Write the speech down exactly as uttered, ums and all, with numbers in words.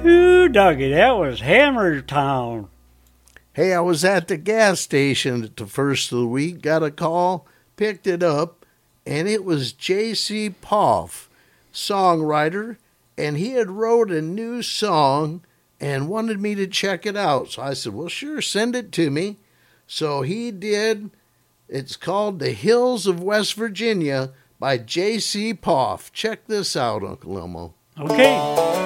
Ooh, doggy, that was Hammertown. Hey, I was at the gas station at the first of the week, got a call, picked it up, and it was J C. Poff, songwriter, and he had wrote a new song and wanted me to check it out. So I said, well, sure, send it to me. So he did. It's called The Hills of West Virginia by J C. Poff. Check this out, Uncle Elmo. Okay.